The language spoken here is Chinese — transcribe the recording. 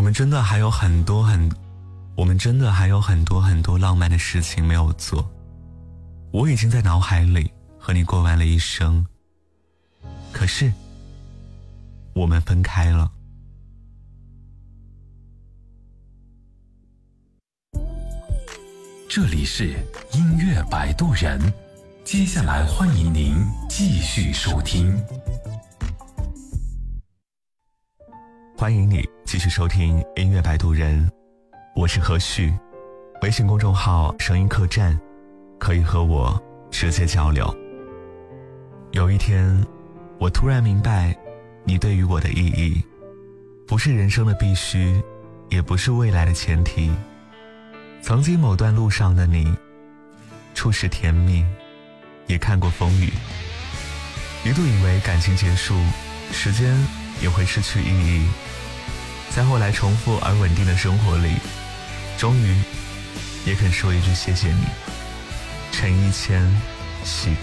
们真的还有很多浪漫的事情没有做。我已经在脑海里和你过完了一生，可是我们分开了。 这里是音乐摆渡人，接下来欢迎您继续收听。 欢迎你继续收听音乐摆渡人，我是何旭，微信公众号声音客栈，可以和我直接交流。有一天，我突然明白，你对于我的意义，不是人生的必须，也不是未来的前提。曾经某段路上的你，初识甜蜜，也看过风雨，一度以为感情结束，时间也会失去意义。在后来重复而稳定的生活里，终于也肯说一句谢谢你，陈一千，习